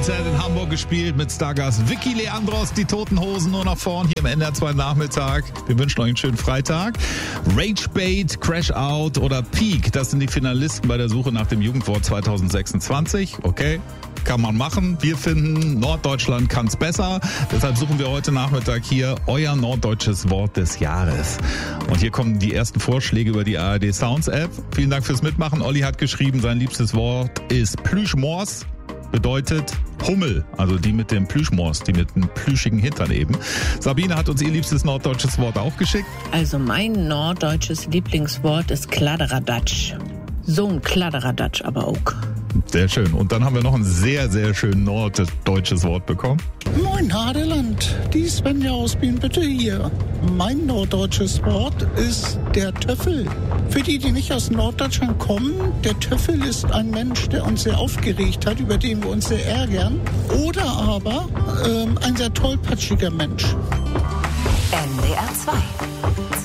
Konzert in Hamburg gespielt mit Stargast Vicky Leandros, die Toten Hosen nur nach vorn hier im NDR 2 Nachmittag. Wir wünschen euch einen schönen Freitag. Ragebait, Crash Out oder Peak, das sind die Finalisten bei der Suche nach dem Jugendwort 2026. Okay, kann man machen. Wir finden, Norddeutschland kann's besser. Deshalb suchen wir heute Nachmittag hier euer norddeutsches Wort des Jahres. Und hier kommen die ersten Vorschläge über die ARD Sounds App. Vielen Dank fürs Mitmachen. Olli hat geschrieben, sein liebstes Wort ist Plüschmors. Bedeutet Hummel, also die mit dem Plüschmors, die mit dem plüschigen Hintern eben. Sabine hat uns ihr liebstes norddeutsches Wort auch geschickt. Also mein norddeutsches Lieblingswort ist Kladderadatsch. So ein Kladderadatsch aber auch. Sehr schön. Und dann haben wir noch ein sehr, sehr schön norddeutsches Wort bekommen. Moin Hadeland, die Svenja aus Bien bitte hier. Mein norddeutsches Wort ist der Töffel. Für die, die nicht aus Norddeutschland kommen, der Töffel ist ein Mensch, der uns sehr aufgeregt hat, über den wir uns sehr ärgern. Oder aber ein sehr tollpatschiger Mensch. NDR 2